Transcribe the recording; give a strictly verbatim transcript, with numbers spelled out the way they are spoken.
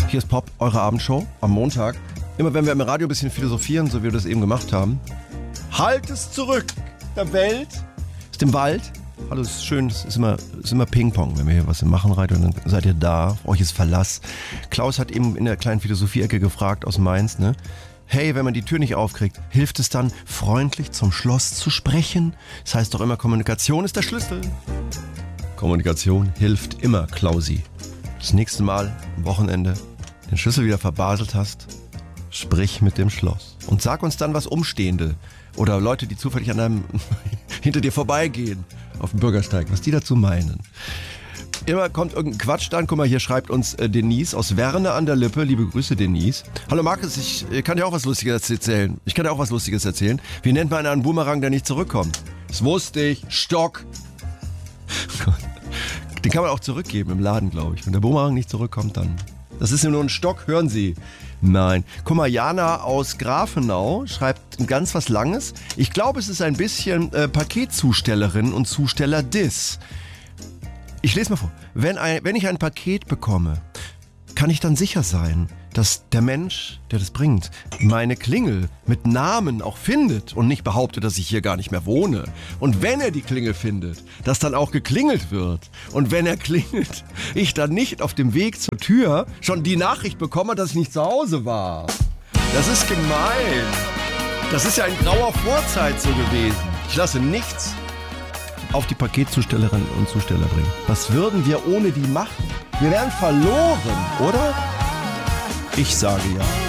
Hier ist Pop, eure Abendshow am Montag. Immer wenn wir im Radio ein bisschen philosophieren, so wie wir das eben gemacht haben. Halt es zurück! Der Welt ist im Wald. Hallo, es ist schön, es ist immer, es ist immer Ping-Pong, wenn wir hier was im Machen reiten und dann seid ihr da, auf euch ist Verlass. Klaus hat eben in der kleinen Philosophie-Ecke gefragt aus Mainz, ne? Hey, wenn man die Tür nicht aufkriegt, hilft es dann, freundlich zum Schloss zu sprechen? Das heißt doch immer, Kommunikation ist der Schlüssel. Kommunikation hilft immer, Klausi. Das nächste Mal, am Wochenende, den Schlüssel wieder verbaselt hast, sprich mit dem Schloss. Und sag uns dann, was Umstehende oder Leute, die zufällig an einem hinter dir vorbeigehen auf dem Bürgersteig, was die dazu meinen. Immer kommt irgendein Quatsch dann. Guck mal, hier schreibt uns äh, Denise aus Werne an der Lippe. Liebe Grüße, Denise. Hallo Markus, ich äh, kann dir auch was Lustiges erzählen. Ich kann dir auch was Lustiges erzählen. Wie nennt man einen Boomerang, der nicht zurückkommt? Das wusste ich. Stock. Den kann man auch zurückgeben im Laden, glaube ich. Wenn der Boomerang nicht zurückkommt, dann... Das ist ja nur ein Stock, hören Sie. Nein. Guck mal, Jana aus Grafenau schreibt ganz was Langes. Ich glaube, es ist ein bisschen äh, Paketzustellerin und Zusteller-Diss. Ich lese mal vor. Wenn, ein, wenn ich ein Paket bekomme, kann ich dann sicher sein, dass der Mensch, der das bringt, meine Klingel mit Namen auch findet und nicht behauptet, dass ich hier gar nicht mehr wohne. Und wenn er die Klingel findet, dass dann auch geklingelt wird. Und wenn er klingelt, ich dann nicht auf dem Weg zur Tür schon die Nachricht bekomme, dass ich nicht zu Hause war. Das ist gemein. Das ist ja in grauer Vorzeit so gewesen. Ich lasse nichts auf die Paketzustellerinnen und Zusteller bringen. Was würden wir ohne die machen? Wir wären verloren, oder? Ich sage ja.